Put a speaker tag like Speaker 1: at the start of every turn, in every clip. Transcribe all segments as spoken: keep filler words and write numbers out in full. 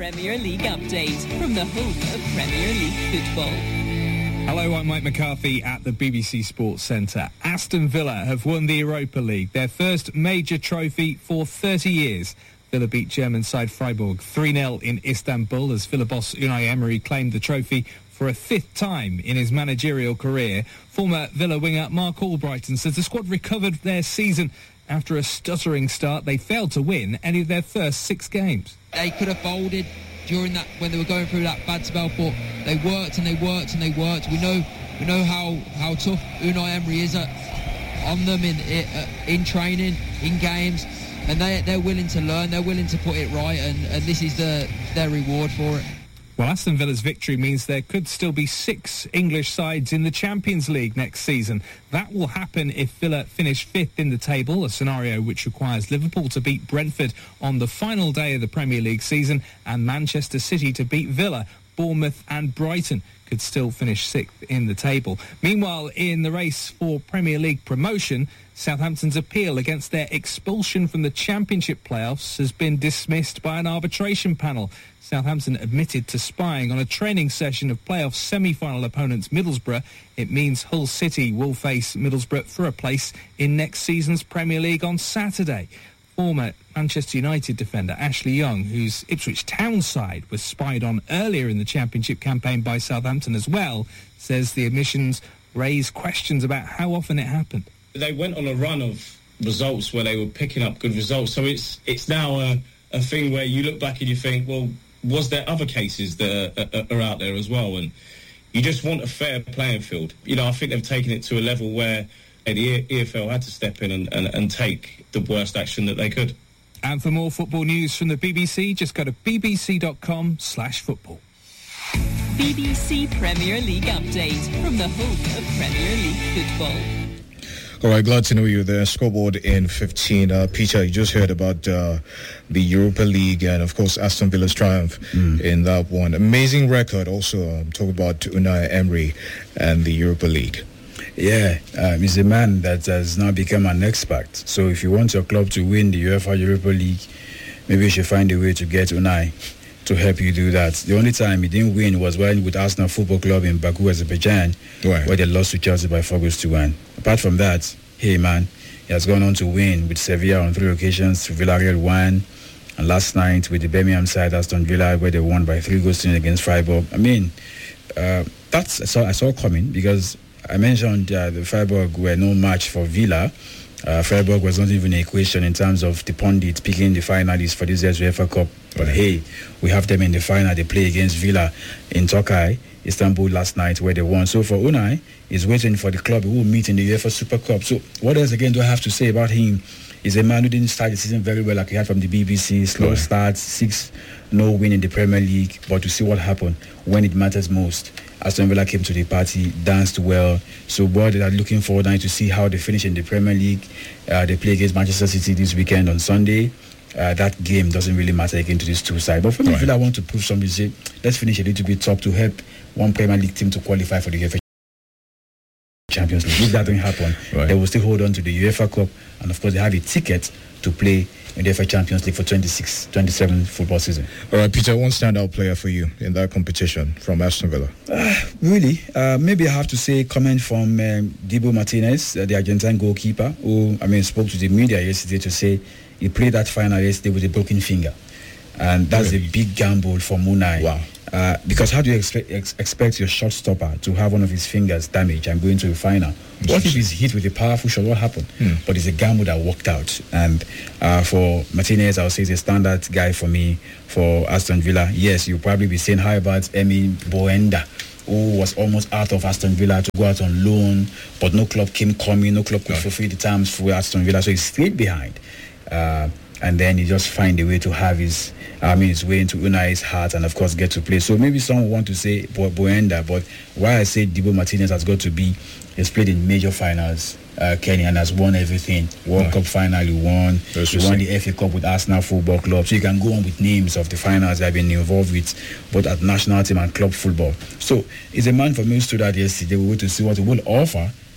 Speaker 1: Premier League update from the home of Premier League football.
Speaker 2: Hello, I'm Mike McCarthy at the B B C Sports Centre. Aston Villa have won the Europa League, their first major trophy for thirty years. Villa beat German side Freiburg three nil in Istanbul as Villa boss Unai Emery claimed the trophy for a fifth time in his managerial career. Former Villa winger Mark Albrighton says the squad recovered their season after a stuttering start. They failed to win any of their first six games.
Speaker 3: They could have folded during that when they were going through that bad spell, but they worked and they worked and they worked. We know we know how, how tough Unai Emery is at, on them in in training, in games, and they they're willing to learn, they're willing to put it right, and, and this is the their reward for it.
Speaker 2: Well, Aston Villa's victory means there could still be six English sides in the Champions League next season. That will happen if Villa finish fifth in the table, a scenario which requires Liverpool to beat Brentford on the final day of the Premier League season and Manchester City to beat Villa. Bournemouth and Brighton could still finish sixth in the table. Meanwhile, in the race for Premier League promotion, Southampton's appeal against their expulsion from the Championship playoffs has been dismissed by an arbitration panel. Southampton admitted to spying on a training session of playoff semi-final opponents Middlesbrough. It means Hull City will face Middlesbrough for a place in next season's Premier League on Saturday. Former Manchester United defender Ashley Young, whose Ipswich Town side was spied on earlier in the Championship campaign by Southampton as well, says the admissions raise questions about how often it happened.
Speaker 4: They went on a run of results where they were picking up good results, so it's it's now a, a thing where you look back and you think, well, was there other cases that are, are out there as well? And you just want a fair playing field. You know, I think they've taken it to a level where the E F L had to step in and, and, and take the worst action that they could.
Speaker 2: And for more football news from the B B C, just go to bbc.com slash football.
Speaker 1: B B C Premier League update from the home of Premier League football.
Speaker 5: All right, glad to know you there. Scoreboard in fifteen. Uh, Peter, you just heard about uh, the Europa League and, of course, Aston Villa's triumph mm. in that one. Amazing record also. I'm talking about Unai Emery and the Europa League.
Speaker 6: Yeah, um, he's a man that has now become an expert. So if you want your club to win the UEFA Europa League, maybe you should find a way to get Unai to help you do that. The only time he didn't win was when with Arsenal Football Club in Baku, Azerbaijan, right, where they lost to Chelsea by four goals to one. Apart from that, hey man, he has gone on to win with Sevilla on three occasions, Villarreal won, and last night with the Birmingham side, Aston Villa, where they won by three goals to nil against Freiburg. I mean, uh, that's I saw, I saw coming because I mentioned uh, the Freiburg were no match for Villa. Uh, Freiburg was not even an equation in terms of the pundits picking the finalists for this year's UEFA Cup. But right, hey, we have them in the final. They play against Villa in Turkey, Istanbul last night, where they won. So for Unai, he's waiting for the club. He will meet in the UEFA Super Cup. So what else again do I have to say about him? He's a man who didn't start the season very well, like he had from the B B C. Slow right, start, six no win in the Premier League. But to see what happened when it matters most, Aston Villa came to the party, danced well. So boy, they are looking forward now to see how they finish in the Premier League. Uh, they play against Manchester City this weekend on Sunday. Uh, that game doesn't really matter again to these two sides. But for me, right, Villa want to prove something. Say, let's finish a little bit top to help one Premier League team to qualify for the UEFA Champions League. If that doesn't happen, right, they will still hold on to the UEFA Cup, and of course they have a ticket to play in the UEFA Champions League for twenty-six twenty-seven football season.
Speaker 5: All right, Peter, one standout player for you in that competition from Aston Villa?
Speaker 6: Uh, really? Uh, maybe I have to say comment from um, Dibu Martinez, uh, the Argentine goalkeeper, who, I mean, spoke to the media yesterday to say he played that final yesterday with a broken finger. And that's really a big gamble for Unai.
Speaker 5: Wow.
Speaker 6: Uh, because how do you expect ex- expect your shot stopper to have one of his fingers damaged and go into the final? What if he's hit with a powerful shot? What happened? Hmm. But it's a gamble that worked out. And uh, for Martinez, I'll say he's a standard guy for me. For Aston Villa, yes, you'll probably be saying, how about Emi Boenda, who was almost out of Aston Villa to go out on loan, but no club came coming, no club could fulfill the terms for Aston Villa, so he stayed behind. Uh, and then he just find a way to have his, I mean, his way into Unai's heart and, of course, get to play. So maybe someone want to say Bo- Boenda, but why I say Dibu Martinez has got to be, he's played in major finals, uh, Kenny, and has won everything. World right. Cup final, he won. That's he won the F A Cup with Arsenal Football Club. So you can go on with names of the finals I've been involved with, both at national team and club football. So he's a man for me who stood out yesterday. We wait to see what he will offer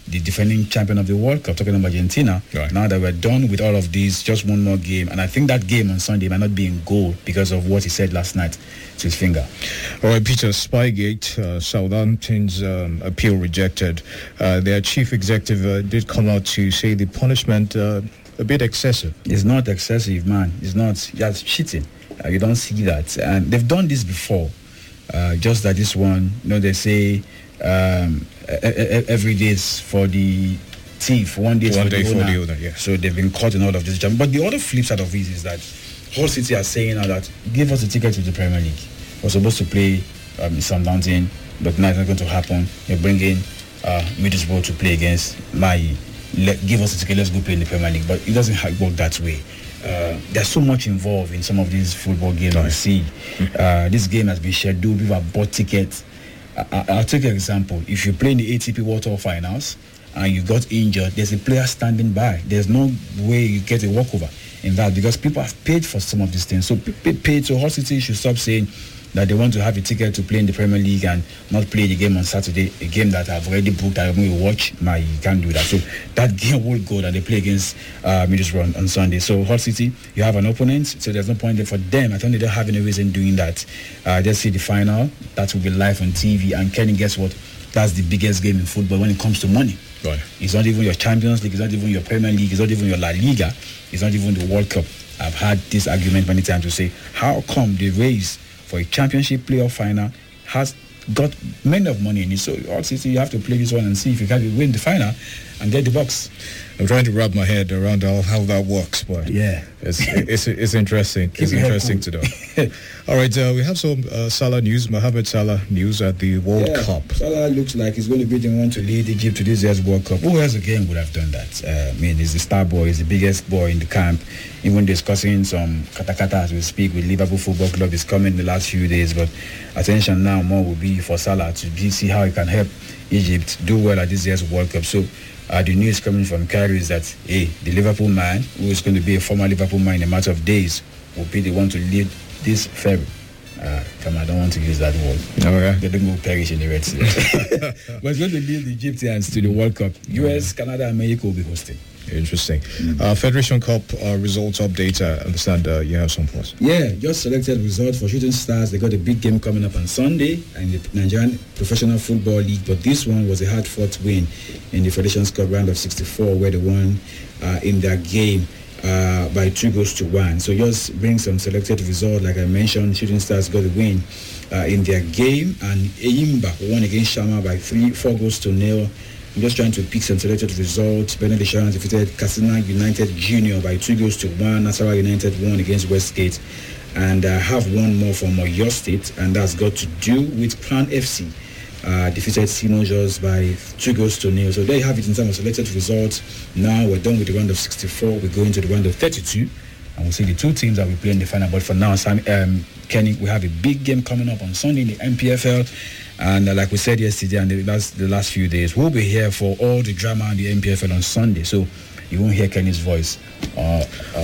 Speaker 6: the defending champion of the World Cup, talking about Argentina.
Speaker 5: Right.
Speaker 6: Now that we're done with all of these, just one more game. And I think that game on Sunday might not be in goal because of what he said last night to his finger.
Speaker 5: All right, Peter, Spygate, uh, Southampton's um, appeal rejected. Uh, their chief executive uh, did come out to say the punishment uh, a bit excessive.
Speaker 6: It's not excessive, man. It's not. That's cheating. Uh, you don't see that. And they've done this before. Uh, just that this one, you know, they say um, every day is for the thief, one day is
Speaker 5: one
Speaker 6: for
Speaker 5: day
Speaker 6: the
Speaker 5: for
Speaker 6: owner.
Speaker 5: the owner. Yeah.
Speaker 6: So they've been caught in all of this. But the other flip side of it is that Hull City are saying now that give us a ticket to the Premier League. We're supposed to play um, Southampton, but now it's not going to happen. You're bringing uh, Middlesbrough to play against Mai. Let, give us a ticket, let's go play in the Premier League. But it doesn't work that way. Uh, there's so much involved in some of these football games. Right. You see, uh, this game has been scheduled. People have bought tickets. I, I'll take an example. If you play in the A T P World Tour Finals and you got injured, there's a player standing by. There's no way you get a walkover in that because people have paid for some of these things. So people paid. So Hull City should stop saying that they want to have a ticket to play in the Premier League and not play the game on Saturday, a game that I've already booked. I'm going to watch. My, you can't do that. So that game will go that they play against uh, Middlesbrough on, on Sunday. So Hull City, you have an opponent, so there's no point there for them. I think they don't have any reason doing that. Uh, just see the final. That will be live on T V. And Kenny, guess what? That's the biggest game in football when it comes to money.
Speaker 5: Right.
Speaker 6: It's not even your Champions League. It's not even your Premier League. It's not even your La Liga. It's not even the World Cup. I've had this argument many times to say, how come the race for a championship playoff final has got many of money in it? So obviously you have to play this one and see if you can win the final and get the box.
Speaker 5: I'm trying to wrap my head around how, how that works, but
Speaker 6: yeah,
Speaker 5: it's it's it's interesting. It's interesting to know. All right, uh, we have some uh, Salah news, Mohamed Salah news at the World
Speaker 6: yeah,
Speaker 5: Cup.
Speaker 6: Salah looks like he's going to be the one to lead Egypt to this year's World Cup. Who else again would have done that? Uh, I mean, he's the star boy, he's the biggest boy in the camp. Even discussing some katakata as we speak with Liverpool Football Club is coming in the last few days, but attention now more will be for Salah to be, see how he can help Egypt do well at this year's World Cup. So uh, the news coming from Cairo is that, hey, the Liverpool man, who is going to be a former Liverpool man in a matter of days, will be the one to lead this ferry. Uh, come on, I don't want to use that word.
Speaker 5: Okay.
Speaker 6: They don't go perish in the Red Sea. But it's going to lead the Egyptians to the World Cup. U S, Canada, and Mexico will be hosting.
Speaker 5: Interesting. Mm-hmm. Uh, Federation Cup uh, results update. I understand uh, you have some for us.
Speaker 6: Yeah, just selected results for Shooting Stars. They got a big game coming up on Sunday in the Nigerian Professional Football League. But this one was a hard-fought win in the Federations Cup round of sixty-four, where they won uh, in their game uh, by two goals to one. So just bring some selected results. Like I mentioned, Shooting Stars got a win uh, in their game, and Eyimba won against Shama by three, four goals to nil. I'm just trying to pick some selected results. Bernard Insurance defeated Katsina United Junior by two goals to one. Nasarawa United won against Westgate. And I uh, have one more from Oyo State, and that's got to do with Plan F C. Uh, defeated Sinojos by two goals to nil. So there you have it in terms of selected results. Now we're done with the round of sixty-four. We go into the round of thirty-two. And we'll see the two teams that we play in the final. But for now, Sam, um, Kenny, we have a big game coming up on Sunday in the M P F L. And uh, like we said yesterday and the last the last few days, we'll be here for all the drama in the M P F L on Sunday. So you won't hear Kenny's voice uh,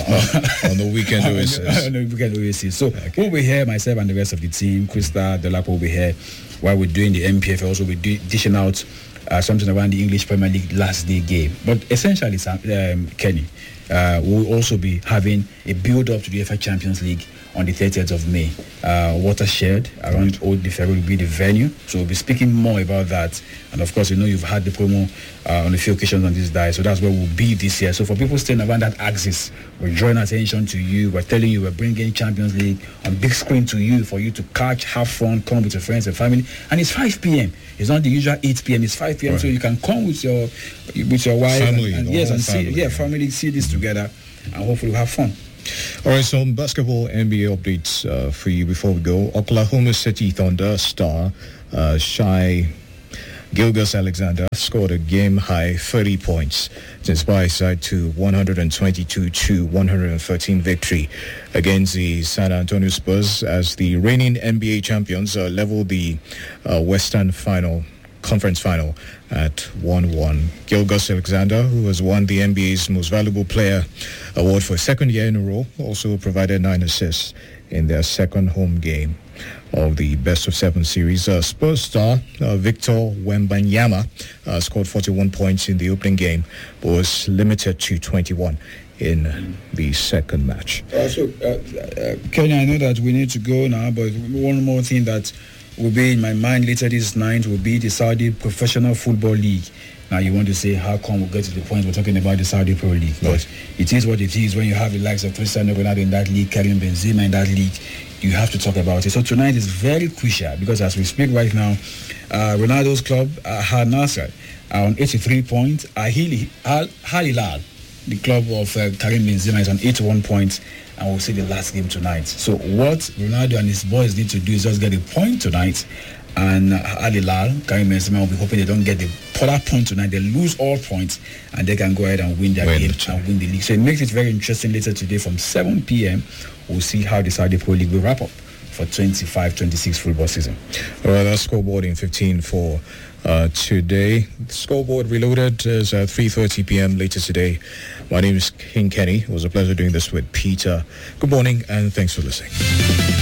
Speaker 6: uh,
Speaker 5: on the weekend Oasis.
Speaker 6: On the weekend Oasis. So okay. We'll be here, myself and the rest of the team. Krista Delapo will be here while we're doing the M P F L. Also, we're do, dishing out uh, something around the English Premier League last day game. But essentially, um, Kenny, uh, we'll also be having a build-up to the F A Champions League on the thirtieth of May. Uh, Watershed around Old Defero will be the venue. So we'll be speaking more about that. And of course, you know, you've had the promo uh, on a few occasions on this day. So that's where we'll be this year. So for people staying around that axis, we're drawing attention to you. We're telling you we're bringing Champions League on big screen to you for you to catch, have fun, come with your friends and family. And it's five p.m. It's not the usual eight p.m. It's five p.m. Right. So you can come with your with your wife.
Speaker 5: Family.
Speaker 6: And, and yes, and
Speaker 5: family,
Speaker 6: see, yeah,
Speaker 5: yeah,
Speaker 6: family, see this together. And hopefully we'll have fun.
Speaker 5: All right, so basketball N B A updates uh, for you before we go. Oklahoma City Thunder star uh, Shai Gilgeous-Alexander scored a game-high thirty points to inspire his side to one twenty-two to one thirteen victory against the San Antonio Spurs as the reigning N B A champions uh, leveled the uh, Western Final Conference Final at one one. Gilgeous-Alexander, who has won the N B A's Most Valuable Player award for a second year in a row, also provided nine assists in their second home game of the best of seven series. Uh, Spurs star uh, Victor Wembanyama uh, scored forty-one points in the opening game, but was limited to twenty-one in the second match.
Speaker 6: Uh, so, uh, uh, Kenya, I know that we need to go now, but one more thing that will be in my mind later this night will be the Saudi Professional Football League. Now you want to say, how come we get to the point we're talking about the Saudi Pro League? But it is what it is when you have the likes of Cristiano Ronaldo in that league, Karim Benzema in that league. You have to talk about it. So tonight is very crucial because as we speak right now, uh, Ronaldo's club, uh, Al Nassr, are on eighty-three points. Al Hilal, the club of uh, Karim Benzema, is on eighty-one points, and we'll see the last game tonight. So what Ronaldo and his boys need to do is just get a point tonight, and uh, Al Hilal, Karim Benzema will be hoping they don't get the other point tonight. They lose all points, and they can go ahead and win their
Speaker 5: win
Speaker 6: game
Speaker 5: the
Speaker 6: and win the league. So it makes it very interesting later today from seven p.m. We'll see how the Saudi Pro League will wrap up for twenty-five twenty-six football season.
Speaker 5: All right, that's scoreboard in fifteen for uh, today. The scoreboard reloaded is at three thirty p.m. later today. My name is King Kenny. It was a pleasure doing this with Peter. Good morning and thanks for listening.